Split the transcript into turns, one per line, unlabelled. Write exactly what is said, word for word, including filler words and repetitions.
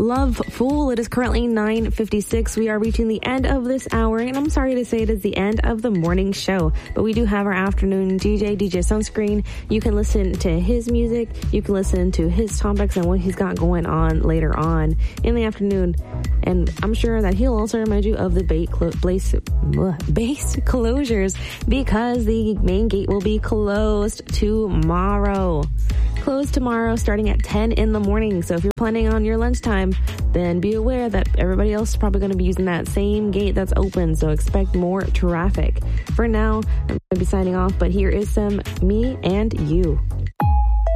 Love Fool. It is currently nine fifty-six. We are reaching the end of this hour, and I'm sorry to say it is the end of the morning show, but we do have our afternoon D J, D J Sunscreen. You can listen to his music. You can listen to his topics and what he's got going on later on in the afternoon. And I'm sure that he'll also remind you of the base, base, base closures, because the main gate will be closed tomorrow. Closed tomorrow starting at ten in the morning. So if you're planning on your lunchtime, then be aware that everybody else is probably going to be using that same gate that's open. So expect more traffic. For now, I'm going to be signing off, but here is some Me and You.